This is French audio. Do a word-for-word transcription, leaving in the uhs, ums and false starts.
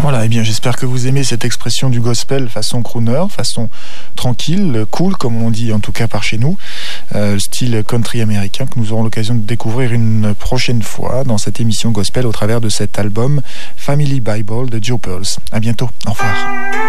Voilà, et eh bien j'espère que vous aimez cette expression du gospel façon crooner, façon tranquille, cool, comme on dit en tout cas par chez nous, euh, style country américain que nous aurons l'occasion de découvrir une prochaine fois dans cette émission gospel au travers de cet album Family Bible de Joe Pearls. À bientôt, au revoir.